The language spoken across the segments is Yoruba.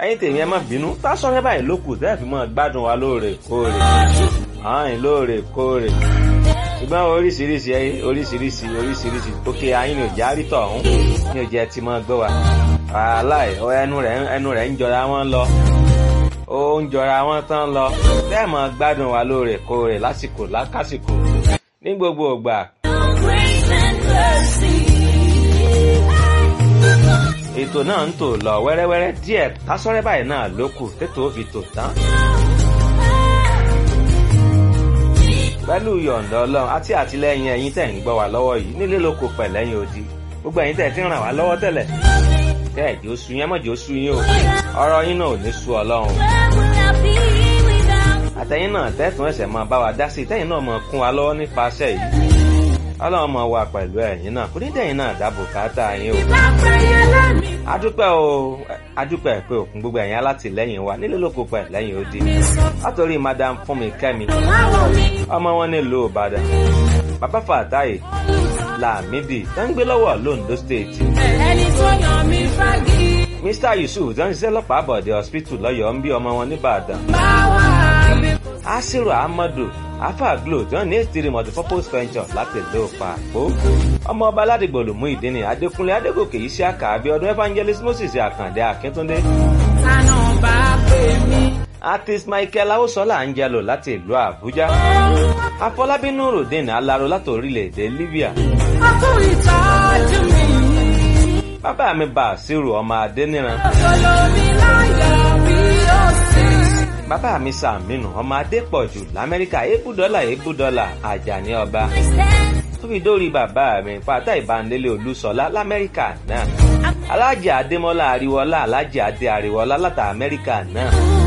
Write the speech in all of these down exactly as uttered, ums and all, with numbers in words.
ẹ̀yin tèmi ẹ má bínú Tasore báyìí ló kù tẹ́ẹ̀ fi mọ́ gbádùn wa lóòrèkóòrè ààyìn lóòrèkóòrè ṣùgbọ́n oríṣiríṣi oríṣiríṣi oríṣiríṣi òkè ayín ni òjá rí tọ̀hún ní òjẹ́ tí mọ́ gbọ́ wa aláì ẹnu rẹ̀ ẹnu rẹ̀ ń jọra wọn lọ ó ń jọra wọn tán lọ tẹ́ẹ̀ mọ́ gbádùn wa lóòrèkóòrè lásìkò lákàsìkò ní gbogbo ìgbà. ètò náà ń tò lọ wẹ́rẹ́wẹ́rẹ́ díẹ̀ Tasore báyìí náà ló kù tètò fi tò tán. pẹ̀lú yọ̀ǹda Ọlọ́run àti àtìlẹ́yìn ẹ̀yin tẹ̀ ń gbọ́ wá lọ́wọ́ yìí nílé lóko pẹ̀lẹ́yìn odi gbogbo ẹ̀yin tẹ̀ ti ń ràn wá lọ́wọ́ tẹ́lẹ̀ tẹ́ ẹ̀jẹ̀ oṣù yẹn mọ̀jẹ̀ oṣù yín o ọ̀rọ̀ yín náà ò ní sú Ọlọ́run. àtẹ̀yin náà tẹ́tùn ẹ̀sẹ̀ máa bá wa dá sí tẹ́yin náà máa kún wa lọ́wọ́ nípasẹ̀ yìí Ọlọ́run máa wà pẹ̀lú ẹ̀yin náà kò ní dẹ̀yin náà dáàbò káàtà yín o. adúpẹ́ o adúpẹ́ pé òkun gbogbo ẹ̀yin alátìlẹ́yìn wa nílé lóko pẹ̀lẹ́yìn odi látòrí madam Fúnmi Kẹ́mi ọmọ wọn nílùú Ìbàdàn bàbá Fàtáì Lámìdí tó ń gbé lọ́wọ́ l'Ondo State Mr Yusuf tó ń ṣiṣẹ́ lọ́pàá àbọ̀dé hospital lọ́yọ̀ọ́ ń bí ọmọ wọn nìbàdàn Asiru Ahmadu afa glo tí wọ́n ní ètìrí multipurpose venture láti ìlú Pàpó ọmọ ọba aládìgbò lòmú ìdíni Adékúnlé Adégòkè Isiaka Abíọ́dún Evangelist Moses Àkàndé Akíntúndé artist Michael Awosola Angelo láti ìlú Àbújá Afọlábí Nurudeen Alaro láti orílẹ̀-èdè Libya bàbá mi Bàṣírù ọmọ Adéníran bàbá mi Sàmínú ọmọ Adépọ̀jù l'Amẹ́ríkà ébùdọ́là ébùdọ́là Àjàní ọba tó fi dórí bàbá mi Fàtáì Bándélé Olúṣọlá l'Amẹ́ríkà náà Aláàjì Adémọ́lá Àríwọ́lá Aláàjì Adé Àríwọ́lá láti Amẹ́ríkà náà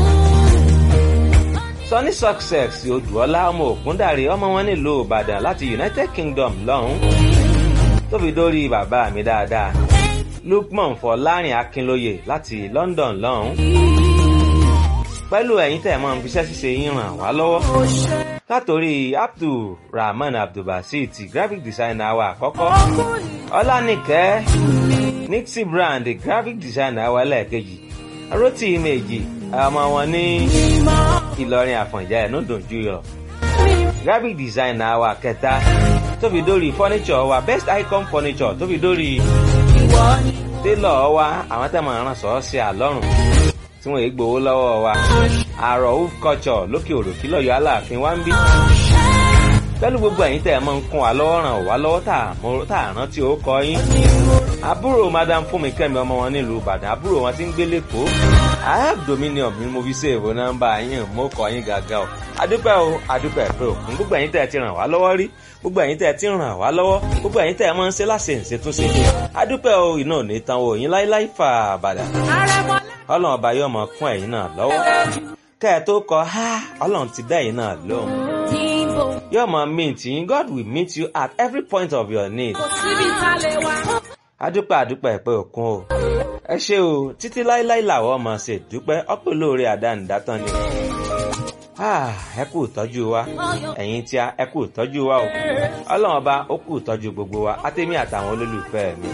Sunny Success Odùọlá ọmọ Ògúndàrí ọmọ wọn nílùú Ìbàdàn láti United Kingdom lọ́hùn tó fi dórí bàbá mi dáadáa Lukman Fọlárin Akínlóye láti London lọ́hùn pẹ̀lú ẹ̀yin tẹ̀ mọ́ fiṣẹ́ ṣíṣe yín ràn wá lọ́wọ́ látòrí Abdulrahman Abdulbasit graphic designer wa àkọ́kọ́ Ọlánìkẹ́ Nixie Brand graphic designer wa lẹ́ẹ̀kejì Rotí Méjì ọmọ wọn ní Ìlọrin Àfọ̀njá ẹ̀nú dùnjú yọ graphic designer wa kẹta tó fi dórí furniture wa Best Icon Furniture tó fi dórí tailor wa àwọn tẹ̀ mọ́ ràn sọ́ọ́ sí àlọ́run tí wọ́n yé gbowó lọ́wọ́ wa àrò Wolf Culture lókè òròkí lọ́yọ̀ Aláàfin wa ń bí pẹ̀lú gbogbo ẹ̀yin tẹ́ ẹ máa ń kún wa lọ́wọ́ ràn wá lọ́wọ́ tá à rántí ó kọ yín àbúrò madam Fúnmi Kẹ́mi ọmọ wọn nílùú Ìbàdàn àbúrò wọn ti ń gbé lẹ́kọ̀ọ́ I have dominion mi mo fi ṣèwò nọ́mbà yín mo kọ yín gàgà o adúpẹ́ o adúpẹ́ pé òkun gbogbo ẹ̀yin tẹ́ ẹ ti ràn wá lọ́wọ́ rí gbogbo ẹ̀yin tẹ́ ẹ ti ràn wá lọ́wọ́ gbogbo ẹ̀yin tẹ́ ẹ máa ń ṣe láṣẹ ìṣètúnṣe adúpẹ́ o iná ò ní tán o yín láíláí fà bàdà Ọlọ́run ọba yóò mọ kún ẹ̀yin náà lọ́wọ́ kẹ́ ẹ tó kọ ha Ọlọ́run ti dá ẹ̀yin náà lóhùn yóò mọ meet yín God will meet you at every point of your need adúpẹ́ adúpẹ́ pé òkun o ẹ ṣé o títí láíláí làwọn ọmọ ṣe dúpẹ́ ọpẹ́ lóore àdánidátán ni ẹ kú ìtọ́jú wa ẹ̀yin tí a ẹ kú ìtọ́jú wa o Ọlọ́run ọba ó kú ìtọ́jú gbogbo wa àtèmi àtàwọn olólùfẹ́ mi.